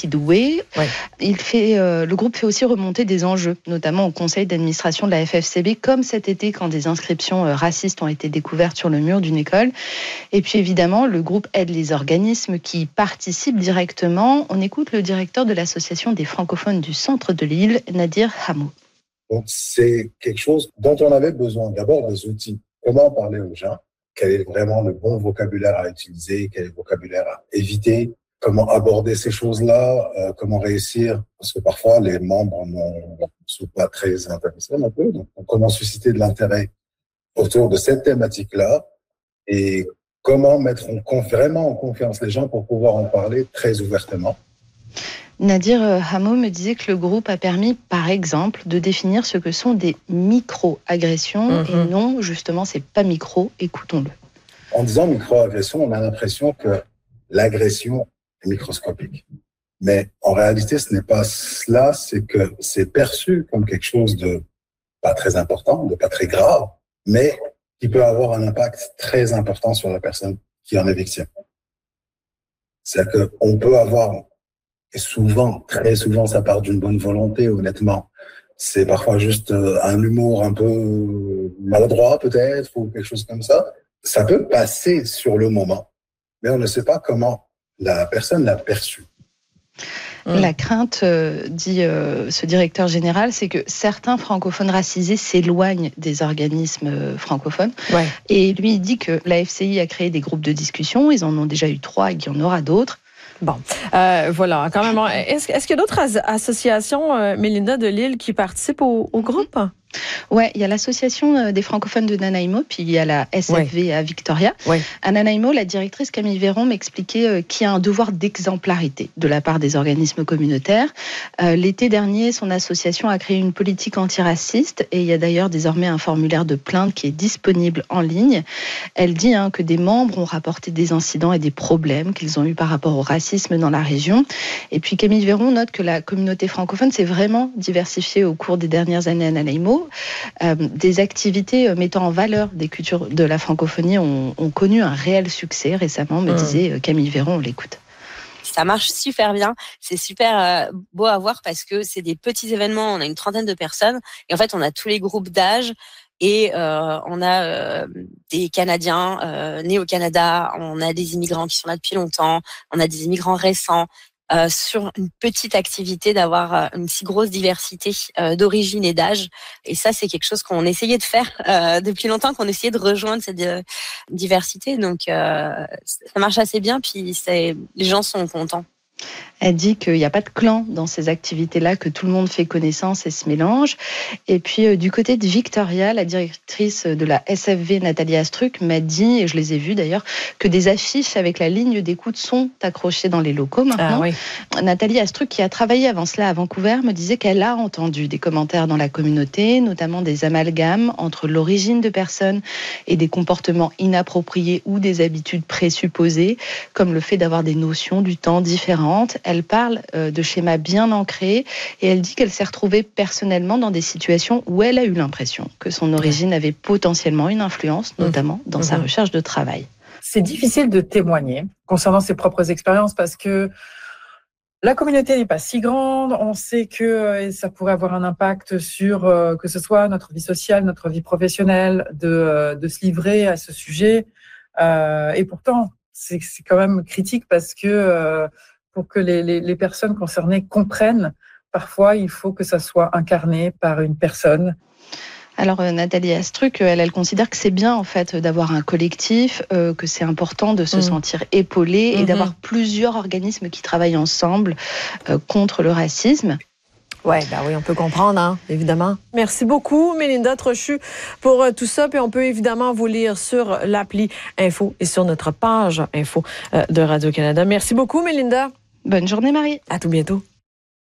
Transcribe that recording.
Kidoué. Ouais. Le groupe fait aussi remonter des enjeux, notamment au conseil d'administration de la FFCB, comme cet été quand des inscriptions racistes ont été découvertes sur le mur d'une école. Et puis évidemment, le groupe aide les organismes qui participent directement. On écoute le directeur de l'association des francophones du centre de Lille, Nadir Hamou. Donc c'est quelque chose dont on avait besoin, d'abord des outils. Comment parler aux gens? Quel est vraiment le bon vocabulaire à utiliser? Quel est le vocabulaire à éviter? Comment aborder ces choses-là? Comment réussir? Parce que parfois, les membres ne sont pas très intéressés non plus. Donc, comment susciter de l'intérêt autour de cette thématique-là? Et comment mettre vraiment en confiance les gens pour pouvoir en parler très ouvertement? Nadir Hamou me disait que le groupe a permis, par exemple, de définir ce que sont des micro-agressions et non, justement, c'est pas micro, écoutons-le. En disant micro-agression, on a l'impression que l'agression est microscopique. Mais en réalité, ce n'est pas cela, c'est que c'est perçu comme quelque chose de pas très important, de pas très grave, mais qui peut avoir un impact très important sur la personne qui en est victime. C'est-à-dire qu'on peut avoir... Et souvent, très souvent, ça part d'une bonne volonté, honnêtement. C'est parfois juste un humour un peu maladroit, peut-être, ou quelque chose comme ça. Ça peut passer sur le moment, mais on ne sait pas comment la personne l'a perçu. La crainte, dit ce directeur général, c'est que certains francophones racisés s'éloignent des organismes francophones. Ouais. Et lui, il dit que la FCI a créé des groupes de discussion. Ils en ont déjà eu 3 et qu'il y en aura d'autres. Bon, voilà, quand même. Est-ce qu'il y a d'autres associations, Mélinda, de Lille, qui participent au groupe? Ouais, il y a l'association des francophones de Nanaimo, puis il y a la SFV à Victoria. Ouais. À Nanaimo, la directrice Camille Véron m'expliquait qu'il y a un devoir d'exemplarité de la part des organismes communautaires. L'été dernier, son association a créé une politique antiraciste et il y a d'ailleurs désormais un formulaire de plainte qui est disponible en ligne. Elle dit que des membres ont rapporté des incidents et des problèmes qu'ils ont eus par rapport au racisme dans la région. Et puis Camille Véron note que la communauté francophone s'est vraiment diversifiée au cours des dernières années à Nanaimo. Des activités mettant en valeur des cultures de la francophonie ont connu un réel succès récemment, me disait Camille Véron, on l'écoute. Ça marche super bien, c'est super beau à voir parce que c'est des petits événements, on a une 30aine de personnes et en fait on a tous les groupes d'âge et on a des Canadiens nés au Canada, on a des immigrants qui sont là depuis longtemps, on a des immigrants récents. Sur une petite activité d'avoir une si grosse diversité d'origine et d'âge. Et ça, c'est quelque chose qu'on essayait de faire depuis longtemps, qu'on essayait de rejoindre cette diversité. Donc, ça marche assez bien, puis les gens sont contents. Elle dit qu'il n'y a pas de clan dans ces activités-là, que tout le monde fait connaissance et se mélange. Et puis, du côté de Victoria, la directrice de la SFV, Nathalie Astruc, m'a dit, et je les ai vues d'ailleurs, que des affiches avec la ligne d'écoute sont accrochées dans les locaux maintenant. Ah, oui. Nathalie Astruc, qui a travaillé avant cela à Vancouver, me disait qu'elle a entendu des commentaires dans la communauté, notamment des amalgames entre l'origine de personnes et des comportements inappropriés ou des habitudes présupposées, comme le fait d'avoir des notions du temps différentes. Elle parle de schémas bien ancrés et elle dit qu'elle s'est retrouvée personnellement dans des situations où elle a eu l'impression que son origine avait potentiellement une influence, notamment dans sa recherche de travail. C'est difficile de témoigner concernant ses propres expériences parce que la communauté n'est pas si grande. On sait que ça pourrait avoir un impact sur que ce soit notre vie sociale, notre vie professionnelle, de se livrer à ce sujet. Et pourtant, c'est quand même critique parce que pour que les personnes concernées comprennent, parfois, il faut que ça soit incarné par une personne. Alors Nathalie Astruc, elle considère que c'est bien en fait d'avoir un collectif, que c'est important de se sentir épaulé et d'avoir plusieurs organismes qui travaillent ensemble contre le racisme. Oui, on peut comprendre, évidemment. Merci beaucoup, Mélinda Trochu, pour tout ça. Puis on peut évidemment vous lire sur l'appli Info et sur notre page Info de Radio-Canada. Merci beaucoup, Mélinda. Bonne journée, Marie. À tout bientôt.